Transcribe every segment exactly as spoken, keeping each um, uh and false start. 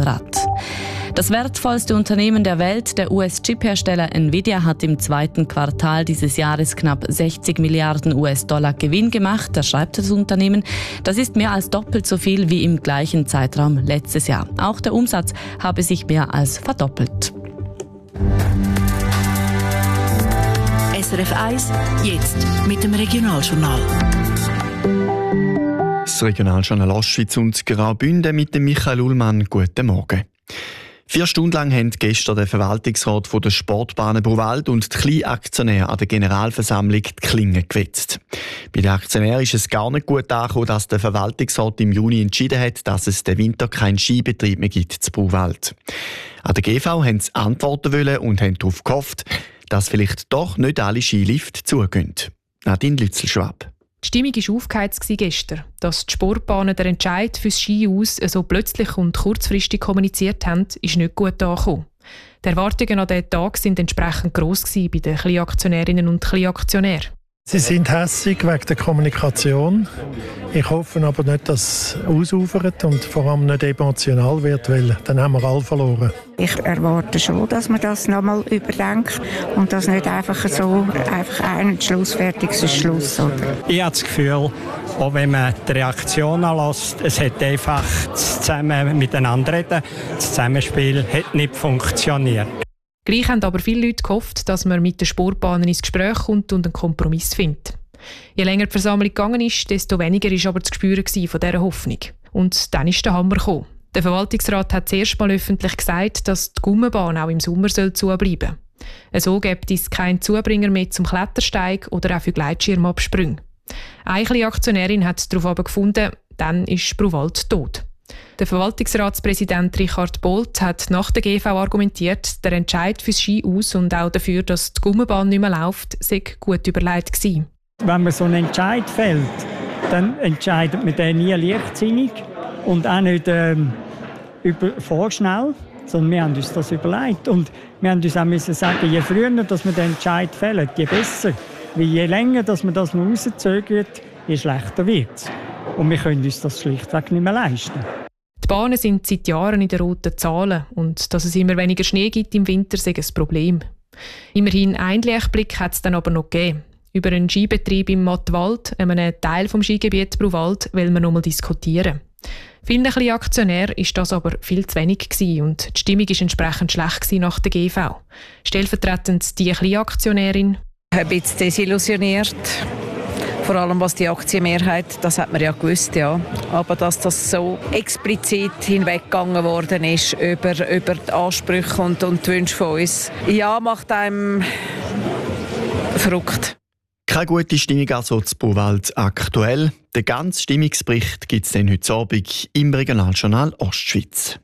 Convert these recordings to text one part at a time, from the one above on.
Zahnrad. Das wertvollste Unternehmen der Welt, der U S-Chip-Hersteller Nvidia, hat im zweiten Quartal dieses Jahres knapp sechzig Milliarden U S-Dollar Gewinn gemacht, das schreibt das Unternehmen. Das ist mehr als doppelt so viel wie im gleichen Zeitraum letztes Jahr. Auch der Umsatz habe sich mehr als verdoppelt. S R F eins, jetzt mit dem Regionaljournal. Das Regionaljournal Ostschweiz und Graubünden mit dem Michael Ullmann. Guten Morgen. Vier Stunden lang haben gestern der Verwaltungsrat von der Sportbahnen Bruwald und die Kleinaktionäre an der Generalversammlung die Klinge gewetzt. Bei den Aktionären ist es gar nicht gut angekommen, dass der Verwaltungsrat im Juni entschieden hat, dass es den Winter keinen Skibetrieb mehr gibt zu Bruwald. An der G V wollten sie Antworten wollen und haben darauf gehofft, dass vielleicht doch nicht alle Skilifte zugehen. Nadine Lützelschwab. Die Stimmung war aufgeheizt gestern. Dass die Sportbahnen den Entscheid für das Ski aus so plötzlich und kurzfristig kommuniziert haben, ist nicht gut angekommen. Die Erwartungen an diesen Tag waren entsprechend gross bei den Kleinaktionärinnen und Kleinaktionären. Sie sind hässig wegen der Kommunikation. Ich hoffe aber nicht, dass es ausufert und vor allem nicht emotional wird, weil dann haben wir alle verloren. Ich erwarte schon, dass man das nochmal überdenkt und dass nicht einfach so einfach ein schlussfertiges Schluss. Oder? Ich habe das Gefühl, auch wenn man die Reaktion anlässt, es hat einfach das Zusammen miteinander reden, das Zusammenspiel hat nicht funktioniert. Gleich haben aber viele Leute gehofft, dass man mit den Sportbahnen ins Gespräch kommt und einen Kompromiss findet. Je länger die Versammlung gegangen ist, desto weniger war aber das Gespür von dieser Hoffnung. Und dann ist der Hammer gekommen. Der Verwaltungsrat hat zuerst mal öffentlich gesagt, dass die Gummibahn auch im Sommer zubleiben soll. So gibt es keinen Zubringer mehr zum Klettersteig oder auch für Gleitschirmabsprünge. Eine kleine Aktionärin hat darauf aber gefunden, dann ist Bruwald tot. Der Verwaltungsratspräsident Richard Bolt hat nach der G V argumentiert, der Entscheid fürs Ski aus und auch dafür, dass die Gummibahn nicht mehr läuft, sei gut überlegt gewesen. Wenn man so einen Entscheid fällt, dann entscheidet man den nie leichtsinnig und auch nicht ähm, über, vorschnell, sondern wir haben uns das überlegt. Und wir haben uns auch müssen sagen, je früher dass wir den Entscheid fällen, je besser. Weil je länger dass man das noch rauszögert, je schlechter wird es. Und wir können uns das schlichtweg nicht mehr leisten. Die Bahnen sind seit Jahren in den roten Zahlen und dass es immer weniger Schnee gibt im Winter, ist ein Problem. Immerhin einen Lichtblick hat es dann aber noch gegeben. Über einen Skibetrieb im Mattwald, einem Teil des Skigebiets Bruwald, will man noch mal diskutieren. Vielen kleinen Aktionären war das aber viel zu wenig gewesen und die Stimmung war entsprechend schlecht nach der G V. Stellvertretend die kleine Aktionärin. Ein bisschen desillusioniert. Vor allem was die Aktienmehrheit, das hat man ja gewusst, ja. Aber dass das so explizit hinweggegangen worden ist über, über die Ansprüche und, und die Wünsche von uns, ja, macht einem verrückt. Keine gute Stimmung also zu Bruwald aktuell. Den ganzen Stimmungsbericht gibt es dann heute Abend im Regionaljournal Ostschweiz.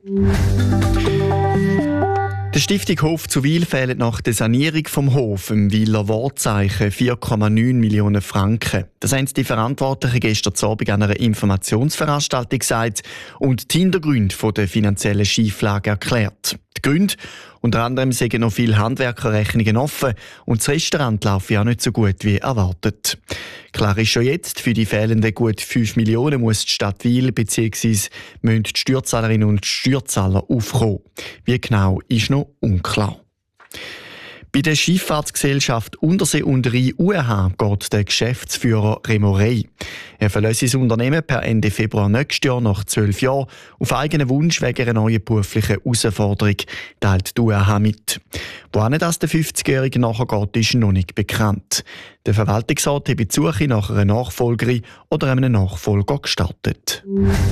Der Stiftung Hof zu Wil fehlen nach der Sanierung vom Hof im Wiler Wortzeichen vier Komma neun Millionen Franken. Das haben die Verantwortlichen gestern Abend an einer Informationsveranstaltung gesagt und die Hintergründe der finanziellen Schieflage erklärt. Die Gründe? Unter anderem sind noch viele Handwerkerrechnungen offen und das Restaurant laufe ja nicht so gut wie erwartet. Klar ist schon jetzt, für die fehlenden gut fünf Millionen muss die Stadt Wil bzw. müssen die Steuerzahlerinnen und Steuerzahler aufkommen. Wie genau, ist noch unklar. Bei der Schifffahrtsgesellschaft Untersee und Rhein U E H geht der Geschäftsführer Remo Rey. Er verlässt sein Unternehmen per Ende Februar nächstes Jahr nach zwölf Jahren auf eigenen Wunsch wegen einer neuen beruflichen Herausforderung, teilt die U E H mit. Wohin das der fünfzigjährige nachher geht, ist noch nicht bekannt. Der Verwaltungsrat hat die Suche nach einer Nachfolgerin oder einem Nachfolger gestartet.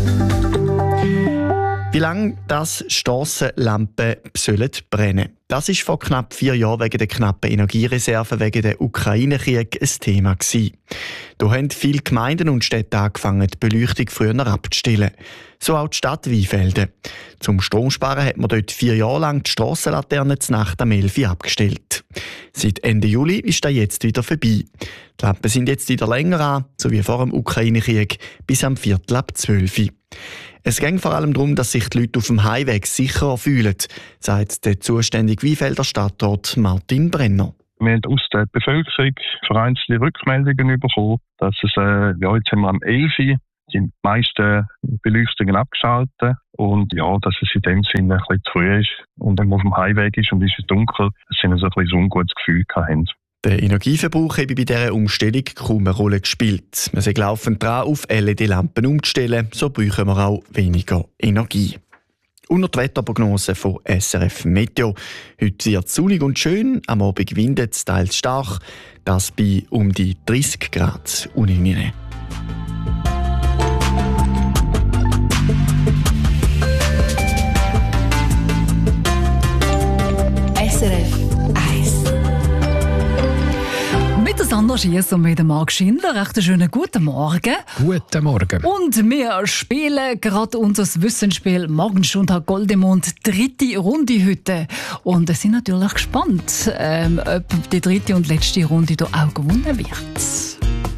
Wie lange das Strassenlampen sollen brennen? Das ist vor knapp vier Jahren wegen der knappen Energiereserven wegen der Ukraine-Krieg ein Thema gewesen. Da haben viele Gemeinden und Städte angefangen, die Beleuchtung früher abzustellen. So auch die Stadt Weinfelden. Zum Stromsparen hat man dort vier Jahre lang die Strassenlaterne zur Nacht am elf Uhr abgestellt. Seit Ende Juli ist das jetzt wieder vorbei. Die Lampen sind jetzt wieder länger an, so wie vor dem Ukraine-Krieg, bis am Viertel ab zwölf Uhr. Es geht vor allem darum, dass sich die Leute auf dem Heimweg sicherer fühlen, sagt der zuständige Weinfelder Stadtrat Martin Brenner. Wir haben aus der Bevölkerung vereinzelte Rückmeldungen bekommen, dass es, äh, ja, jetzt haben wir am elf Uhr sind die meisten Beleuchtungen abgeschaltet. Und ja, dass es in dem Sinne ein bisschen zu früh ist. Und wenn man auf dem Heimweg ist und es ist dunkel, dass sie so ein bisschen ein ungutes Gefühl haben. Der Energieverbrauch habe bei dieser Umstellung kaum eine Rolle gespielt. Wir sind laufend dran, auf L E D-Lampen umzustellen, so brauchen wir auch weniger Energie. Und die Wetterprognose von S R F Meteo. Heute wird es sonnig und schön, am Abend windet es teils stark, das bei um die dreißig Grad unten. S R F eins. Mit der Sandra Schiess und mit dem Marc Schindler. Recht einen schönen guten Morgen. Guten Morgen. Und wir spielen gerade unser Wissensspiel Morgenstunde Goldemond, dritte Runde heute. Und wir sind natürlich gespannt, ähm, ob die dritte und letzte Runde hier auch gewonnen wird.